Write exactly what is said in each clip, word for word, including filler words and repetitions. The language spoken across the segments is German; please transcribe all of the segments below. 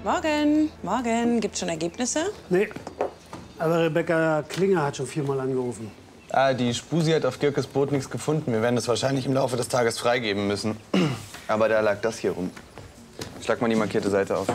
Morgen, morgen. Gibt's schon Ergebnisse? Nee, aber Rebecca Klinger hat schon viermal angerufen. Ah, die Spusi hat auf Girkes Boot nichts gefunden. Wir werden das wahrscheinlich im Laufe des Tages freigeben müssen. Aber da lag das hier rum. Schlag mal die markierte Seite auf.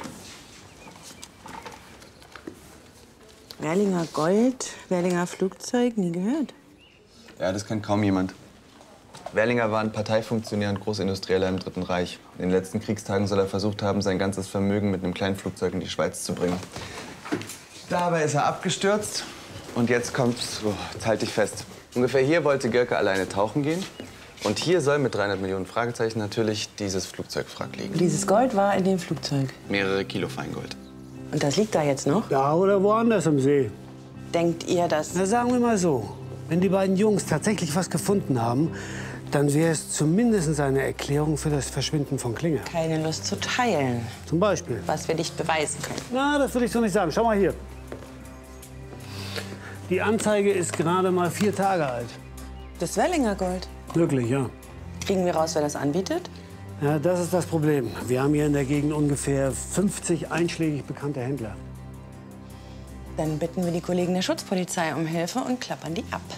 Werlinger Gold, Werlinger Flugzeug, nie gehört. Ja, das kennt kaum jemand. Werlinger war ein Parteifunktionär und Großindustrieller im Dritten Reich. In den letzten Kriegstagen soll er versucht haben, sein ganzes Vermögen mit einem kleinen Flugzeug in die Schweiz zu bringen. Dabei ist er abgestürzt. Und jetzt kommt's, oh, jetzt halt dich fest. Ungefähr hier wollte Girke alleine tauchen gehen. Und hier soll mit dreihundert Millionen Fragezeichen natürlich dieses Flugzeugwrack liegen. Dieses Gold war in dem Flugzeug. Mehrere Kilo Feingold. Und das liegt da jetzt noch? Da oder woanders im See. Denkt ihr, dass... Na, sagen wir mal so. Wenn die beiden Jungs tatsächlich was gefunden haben, dann wäre es zumindest eine Erklärung für das Verschwinden von Klinger. Keine Lust zu teilen. Zum Beispiel. Was wir nicht beweisen können. Na, das würde ich so nicht sagen. Schau mal hier. Die Anzeige ist gerade mal vier Tage alt. Das Werlinger Gold. Wirklich, ja. Kriegen wir raus, wer das anbietet? Ja, das ist das Problem. Wir haben hier in der Gegend ungefähr fünfzig einschlägig bekannte Händler. Dann bitten wir die Kollegen der Schutzpolizei um Hilfe und klappern die ab.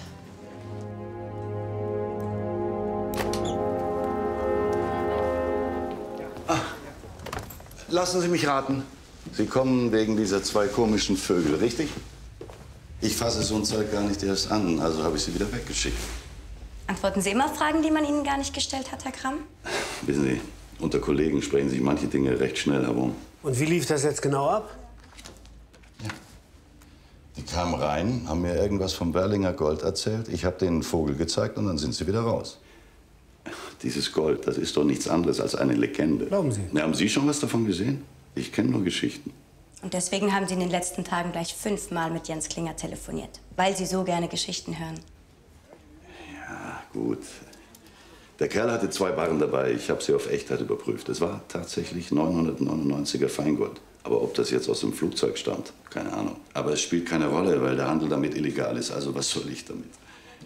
Lassen Sie mich raten. Sie kommen wegen dieser zwei komischen Vögel, richtig? Ich fasse so ein Zeug gar nicht erst an, also habe ich sie wieder weggeschickt. Antworten Sie immer Fragen, die man Ihnen gar nicht gestellt hat, Herr Kramm? Wissen Sie, unter Kollegen sprechen sich manche Dinge recht schnell herum. Und wie lief das jetzt genau ab? Ja. Die kamen rein, haben mir irgendwas vom Werlinger Gold erzählt. Ich habe denen einen Vogel gezeigt und dann sind sie wieder raus. Dieses Gold, das ist doch nichts anderes als eine Legende. Glauben Sie? Na, haben Sie schon was davon gesehen? Ich kenne nur Geschichten. Und deswegen haben Sie in den letzten Tagen gleich fünfmal mit Jens Klinger telefoniert, weil Sie so gerne Geschichten hören. Ja, gut. Der Kerl hatte zwei Barren dabei. Ich habe sie auf Echtheit überprüft. Es war tatsächlich neunhundertneunundneunziger Feingold. Aber ob das jetzt aus dem Flugzeug stammt, keine Ahnung. Aber es spielt keine Rolle, weil der Handel damit illegal ist. Also was soll ich damit?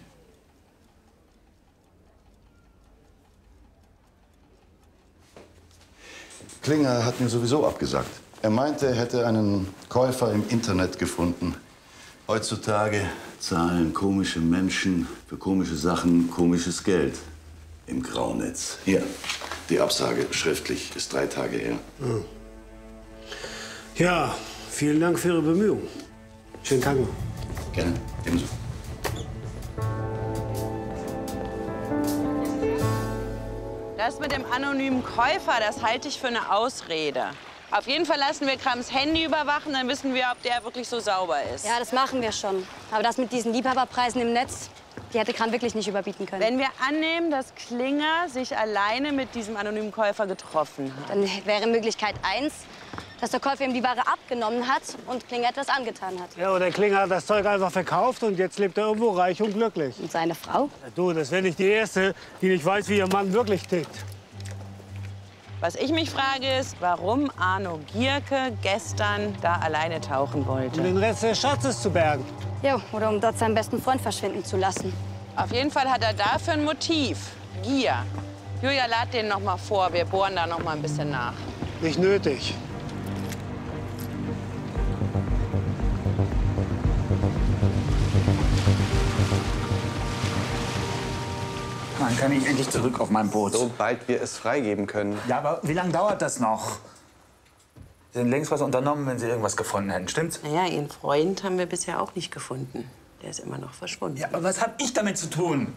Klinger hat mir sowieso abgesagt. Er meinte, er hätte einen Käufer im Internet gefunden. Heutzutage zahlen komische Menschen für komische Sachen komisches Geld. Im Graunetz. Hier, die Absage schriftlich, ist drei Tage her. Hm. Ja, vielen Dank für Ihre Bemühungen. Schönen Tag noch. Gerne, ebenso. Das mit dem anonymen Käufer, das halte ich für eine Ausrede. Auf jeden Fall lassen wir Krams Handy überwachen, dann wissen wir, ob der wirklich so sauber ist. Ja, das machen wir schon. Aber das mit diesen Liebhaberpreisen im Netz, die hätte Kram wirklich nicht überbieten können. Wenn wir annehmen, dass Klinger sich alleine mit diesem anonymen Käufer getroffen hat. Dann wäre Möglichkeit eins, dass der Käufer ihm die Ware abgenommen hat und Klinger etwas angetan hat. Ja, oder Klinger hat das Zeug einfach verkauft und jetzt lebt er irgendwo reich und glücklich. Und seine Frau? Ja, du, das wäre nicht die Erste, die nicht weiß, wie ihr Mann wirklich tickt. Was ich mich frage ist, warum Arno Gierke gestern da alleine tauchen wollte. Um den Rest des Schatzes zu bergen. Jo, oder um dort seinen besten Freund verschwinden zu lassen. Auf jeden Fall hat er dafür ein Motiv. Gier. Julia, lad den noch mal vor. Wir bohren da noch mal ein bisschen nach. Nicht nötig. Dann kann ich endlich zurück auf mein Boot. Sobald wir es freigeben können. Ja, aber wie lange dauert das noch? Sie hätten längst was unternommen, wenn Sie irgendwas gefunden hätten, stimmt's? Naja, Ihren Freund haben wir bisher auch nicht gefunden. Der ist immer noch verschwunden. Ja, aber was hab ich damit zu tun?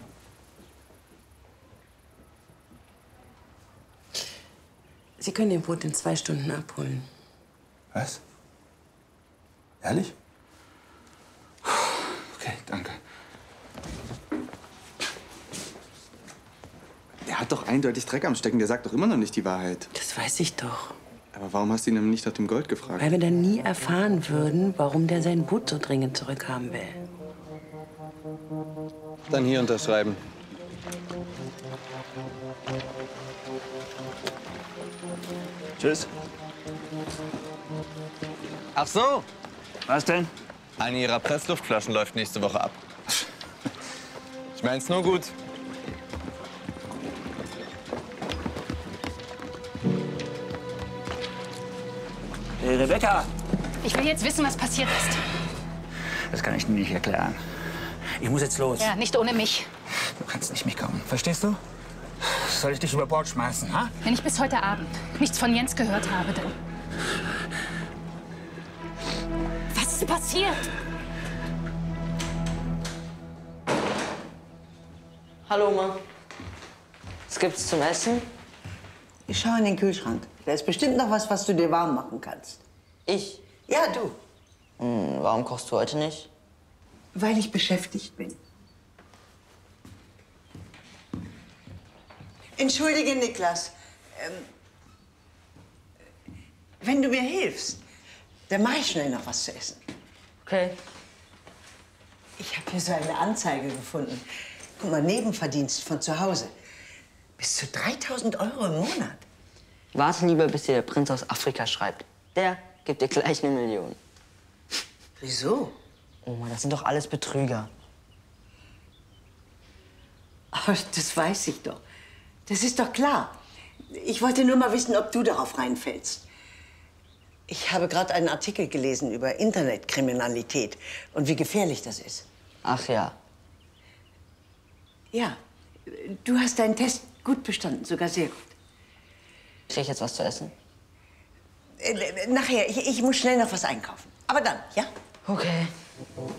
Sie können den Boot in zwei Stunden abholen. Was? Ehrlich? Okay, danke. Der hat doch eindeutig Dreck am Stecken. Der sagt doch immer noch nicht die Wahrheit. Das weiß ich doch. Aber warum hast du ihn denn nicht nach dem Gold gefragt? Weil wir dann nie erfahren würden, warum der sein Boot so dringend zurückhaben will. Dann hier unterschreiben. Tschüss. Ach so. Was denn? Eine ihrer Pressluftflaschen läuft nächste Woche ab. Ich mein's nur gut. Rebecca! Ich will jetzt wissen, was passiert ist. Das kann ich dir nicht erklären. Ich muss jetzt los. Ja, nicht ohne mich. Du kannst nicht mitkommen, verstehst du? Soll ich dich über Bord schmeißen, ha? Wenn ich bis heute Abend nichts von Jens gehört habe, dann... Was ist passiert? Hallo, Oma. Was gibt's zum Essen? Ich schau in den Kühlschrank. Da ist bestimmt noch was, was du dir warm machen kannst. Ich? Ja, du. Hm, warum kochst du heute nicht? Weil ich beschäftigt bin. Entschuldige, Niklas. Ähm, wenn du mir hilfst, dann mache ich schnell noch was zu essen. Okay. Ich habe hier so eine Anzeige gefunden. Guck mal, Nebenverdienst von zu Hause. Bis zu dreitausend Euro im Monat. Warte lieber, bis dir der Prinz aus Afrika schreibt. Der gibt dir gleich eine Million. Wieso? Oma, das sind doch alles Betrüger. Aber das weiß ich doch. Das ist doch klar. Ich wollte nur mal wissen, ob du darauf reinfällst. Ich habe gerade einen Artikel gelesen über Internetkriminalität und wie gefährlich das ist. Ach ja. Ja, du hast deinen Test gut bestanden, sogar sehr gut. Krieg ich jetzt was zu essen? Äh, nachher, ich, ich muss schnell noch was einkaufen. Aber dann, ja? Okay.